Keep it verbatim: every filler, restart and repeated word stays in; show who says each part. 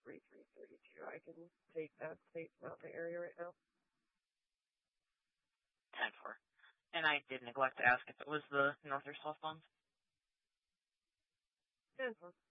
Speaker 1: three three thirty-two. I can take that state out in the area right now.
Speaker 2: ten four. And I did neglect to ask if it was the north or south bonds.
Speaker 1: ten four.